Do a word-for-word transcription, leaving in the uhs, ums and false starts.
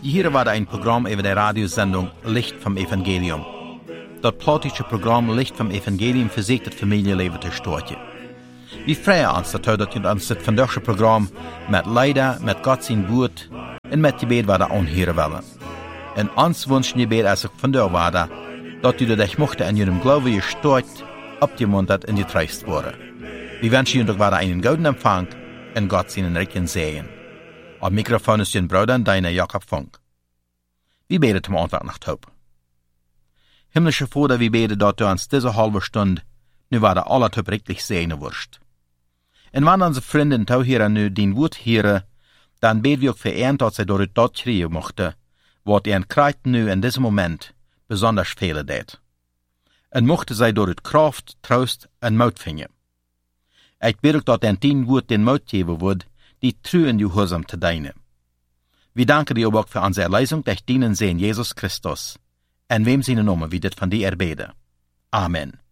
Hier war ein Programm über der Radiosendung Licht vom Evangelium. Dat plotische Programm Licht vom Evangelium versucht das Familienleben zu starten. Wir freuen uns, dass je uns das vandaagse Programm mit Leiden, mit Gott sein Wort und mit Gebet weiter anhören wollen. Und uns wünschen Gebet, als ich von der war, dass du dich mochte in ihrem Glauben gestärkt, abgemuntert und getröstet wurde. Wir wünschen Ihnen doch weiter einen guten Empfang und Gott seinen reichen Segen. Am Mikrofon ist Ihr Bruder und deiner Jakob Funk. Wir beten zum Anfang nach Hope. Himmlische Vater, wir beten, dass du uns diese halbe Stunde nu weiter alle Top richtig segnen wirst. Und wenn unsere Freunde und Zuhörer nu dein Wort hören, dann beten wir auch für ihn, dass sie durch das kriegen möchte, was er kreut nu in diesem Moment besonders viele tät. Und mochte sie durch Kraft, Trost und Mut finden. Ich bete auch, dass dein dein Wort den Mut geben wird, die treu und gehorsam zu dienen. Wir danken dir auch für unsere Erlösung durch deinen Sohn Jesus Christus, in wem seine Namen wir das von dir erbeten. Amen.